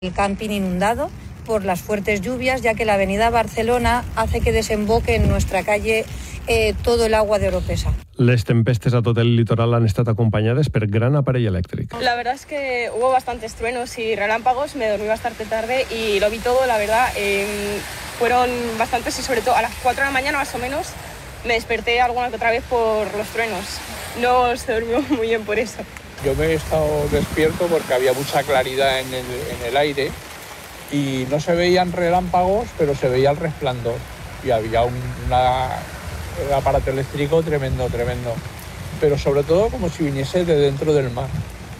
El camping inundado por las fuertes lluvias, ya que la avenida Barcelona hace que desemboque en nuestra calle todo el agua de Oropesa. Les tempestes a tot el litoral han estat acompanyades per gran aparell elèctric. La verdad es que hubo bastantes truenos y relámpagos, me dormí bastante tarde y lo vi todo, la verdad. Fueron bastantes y sobre todo a las 4 de la mañana más o menos me desperté alguna que otra vez por los truenos. No se durmió muy bien por eso. Yo me he estado despierto porque había mucha claridad en el aire y no se veían relámpagos, pero se veía el resplandor y había un aparato eléctrico tremendo, pero sobre todo como si viniese de dentro del mar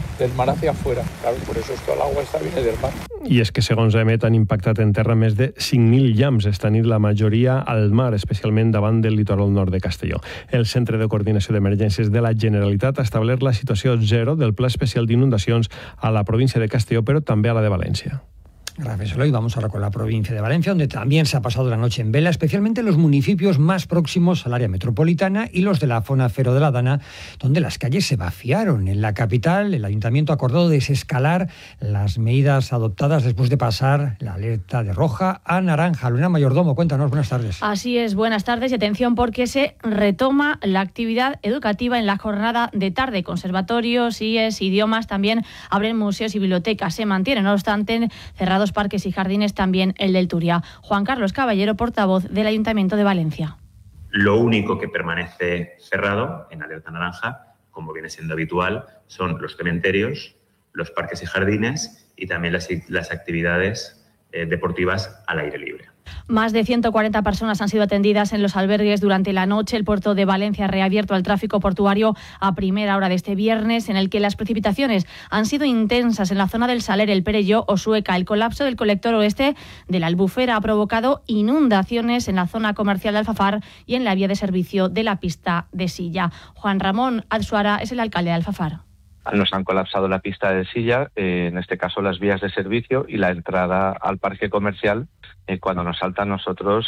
hacia afuera. Claro, por eso toda el agua viene del mar. I és que, segons EMET, han impactat en terra més de 5.000 llamps esta nit, la majoria al mar, especialment davant del litoral nord de Castelló. El Centre de Coordinació d'Emergències de la Generalitat ha establert la situació 0 del Pla Especial d'Inundacions a la província de Castelló, però també a la de València. Gracias, Eloy. Vamos ahora con la provincia de Valencia, donde también se ha pasado la noche en vela, especialmente en los municipios más próximos al área metropolitana y los de la zona Fero de la Dana, donde las calles se vaciaron. En la capital, el ayuntamiento ha acordado desescalar las medidas adoptadas después de pasar la alerta de roja a naranja. Lorena Mayordomo, cuéntanos, buenas tardes. Así es, buenas tardes y atención porque se retoma la actividad educativa en la jornada de tarde. Conservatorios, IES, idiomas, también abren museos y bibliotecas. Se mantienen, no obstante, cerrados parques y jardines, también el del Turia. Juan Carlos Caballero, portavoz del Ayuntamiento de Valencia. Lo único que permanece cerrado en alerta naranja, como viene siendo habitual, son los cementerios, los parques y jardines y también las actividades deportivas al aire libre. Más de 140 personas han sido atendidas en los albergues durante la noche. El puerto de Valencia ha reabierto al tráfico portuario a primera hora de este viernes, en el que las precipitaciones han sido intensas en la zona del Saler, el Perelló o Sueca. El colapso del colector oeste de la Albufera ha provocado inundaciones en la zona comercial de Alfafar y en la vía de servicio de la pista de Silla. Juan Ramón Alzuara es el alcalde de Alfafar. Nos han colapsado la pista de Silla, en este caso las vías de servicio y la entrada al parque comercial. Cuando nos salta a nosotros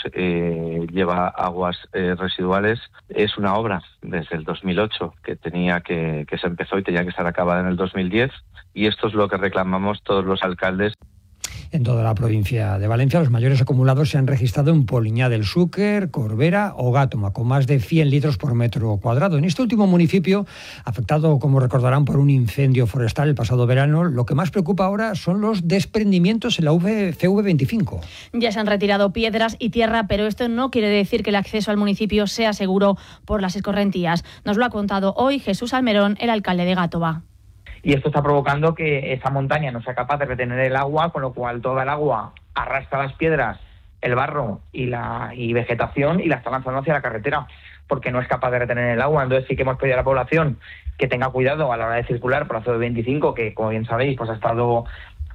lleva aguas residuales. Es una obra desde el 2008 que se empezó y tenía que estar acabada en el 2010 y esto es lo que reclamamos todos los alcaldes. En toda la provincia de Valencia, los mayores acumulados se han registrado en Poliñá del Xúquer, Corbera o Gátoma, con más de 100 litros por metro cuadrado. En este último municipio, afectado, como recordarán, por un incendio forestal el pasado verano, lo que más preocupa ahora son los desprendimientos en la CV25. Ya se han retirado piedras y tierra, pero esto no quiere decir que el acceso al municipio sea seguro por las escorrentías. Nos lo ha contado hoy Jesús Almerón, el alcalde de Gátova. Y esto está provocando que esa montaña no sea capaz de retener el agua, con lo cual toda el agua arrastra las piedras, el barro y vegetación y la está lanzando hacia la carretera, porque no es capaz de retener el agua. Entonces sí que hemos pedido a la población que tenga cuidado a la hora de circular por la CV25, que como bien sabéis pues ha estado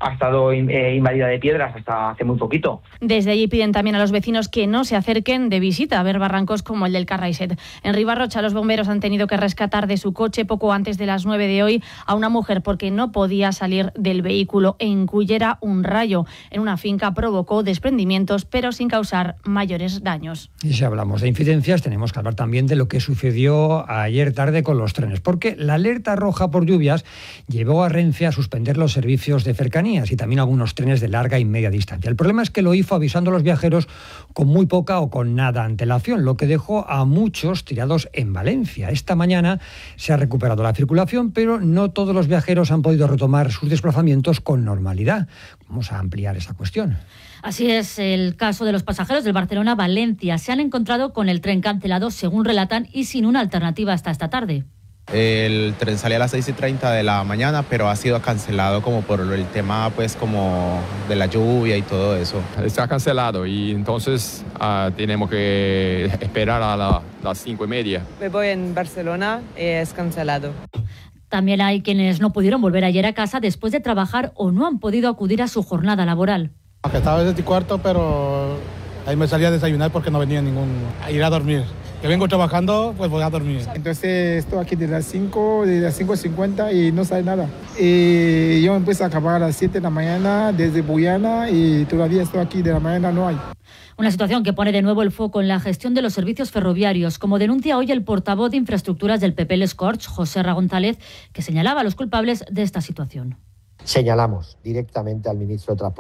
invadida de piedras hasta hace muy poquito. Desde allí piden también a los vecinos que no se acerquen de visita a ver barrancos como el del Carraiset. En Ribarrocha, los bomberos han tenido que rescatar de su coche poco antes de las 9 de hoy a una mujer porque no podía salir del vehículo. En Cullera, un rayo en una finca provocó desprendimientos, pero sin causar mayores daños. Y si hablamos de incidencias, tenemos que hablar también de lo que sucedió ayer tarde con los trenes, porque la alerta roja por lluvias llevó a Renfe a suspender los servicios de cercanía y también algunos trenes de larga y media distancia. El problema es que lo hizo avisando a los viajeros con muy poca o con nada antelación, lo que dejó a muchos tirados en Valencia. Esta mañana se ha recuperado la circulación, pero no todos los viajeros han podido retomar sus desplazamientos con normalidad. Vamos a ampliar esa cuestión. Así es el caso de los pasajeros del Barcelona-Valencia. Se han encontrado con el tren cancelado, según relatan, y sin una alternativa hasta esta tarde. El tren salía a las 6:30 de la mañana, pero ha sido cancelado como por el tema pues como de la lluvia y todo eso. Está cancelado y entonces tenemos que esperar a las 5:30. Me voy en Barcelona y es cancelado. También hay quienes no pudieron volver ayer a casa después de trabajar o no han podido acudir a su jornada laboral. Estaba desde 10:15, pero ahí me salí a desayunar porque no venía a ir a dormir. Que vengo trabajando, pues voy a dormir. Entonces estoy aquí desde las 5:50 y no sale nada. Y yo empiezo a acabar a las 7 de la mañana desde Buyana y todavía estoy aquí de la mañana, no hay. Una situación que pone de nuevo el foco en la gestión de los servicios ferroviarios, como denuncia hoy el portavoz de Infraestructuras del PP Les Corts, José González, que señalaba a los culpables de esta situación. Señalamos directamente al ministro de Transporte